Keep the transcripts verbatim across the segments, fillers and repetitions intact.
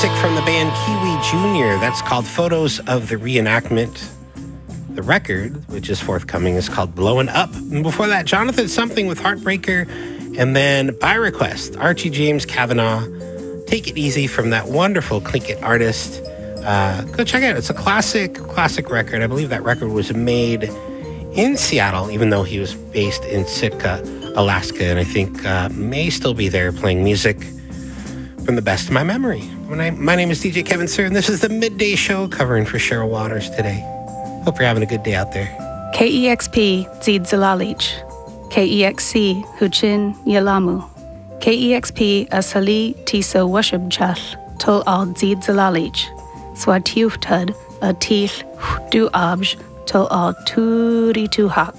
music from the band Kiwi Junior That's called Photos of the Reenactment. The record, which is forthcoming, is called Blowin' Up. And before that, Jonathan Something with Heartbreaker. And then, by request, Archie James Kavanaugh, Take It Easy from that wonderful Clink It artist. Uh, go check it out. It's a classic, classic record. I believe that record was made in Seattle, even though he was based in Sitka, Alaska. And I think uh, may still be there playing music from the best of my memory. My, my name is D J Kevin Sir, and this is the Midday Show covering for Cheryl Waters today. Hope you're having a good day out there. K E X P Zid Zalalich. K E X C Huchin Yalamu. K E X P Asali Tisa Washib Chal Tol Al Zid Zalalich. Swatiuftud A Tith Du Abj Tol Al Turi Tuhak.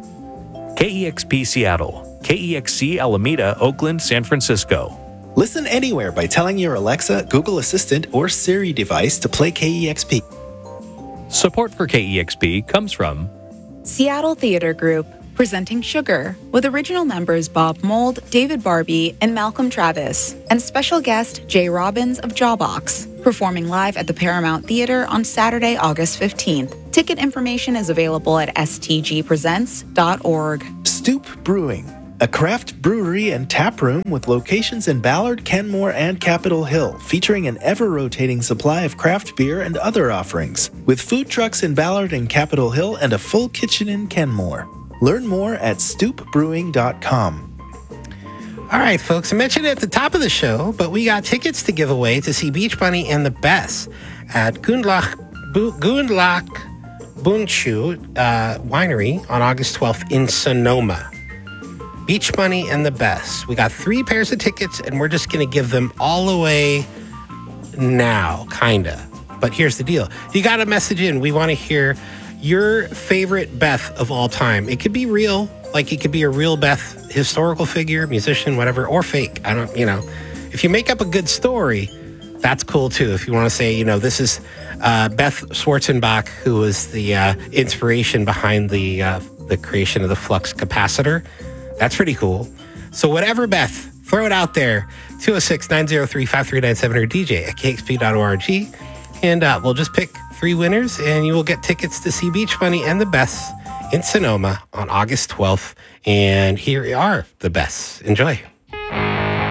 K E X P Seattle. K E X C Alameda, Oakland, San Francisco. Listen anywhere by telling your Alexa, Google Assistant, or Siri device to play K E X P. Support for K E X P comes from Seattle Theater Group, presenting Sugar, with original members Bob Mould, David Barbie, and Malcolm Travis, and special guest Jay Robbins of Jawbox, performing live at the Paramount Theater on Saturday, August fifteenth. Ticket information is available at s t g presents dot org. Stoop Brewing, a craft brewery and tap room with locations in Ballard, Kenmore, and Capitol Hill, featuring an ever-rotating supply of craft beer and other offerings, with food trucks in Ballard and Capitol Hill and a full kitchen in Kenmore. Learn more at stoop brewing dot com. All right, folks, I mentioned it at the top of the show, but we got tickets to give away to see Beach Bunny and the Bess at Gundlach, Bu- Gundlach Bunchu uh, Winery on August twelfth in Sonoma. Beach Bunny and the Bess. We got three pairs of tickets, and we're just going to give them all away now, kinda. But here's the deal. You got to message in. We want to hear your favorite Beth of all time. It could be real, like it could be a real Beth, historical figure, musician, whatever, or fake. I don't, you know. If you make up a good story, that's cool too. If you want to say, you know, this is uh, Beth Schwarzenbach, who was the uh, inspiration behind the uh, the creation of the flux capacitor. That's pretty cool. So whatever, Beth, throw it out there. two oh six, nine oh three, five three nine seven or D J at k x p dot org. And uh, we'll just pick three winners, and you will get tickets to see Beach Bunny and the Bess in Sonoma on August twelfth. And here are the Bess. Enjoy.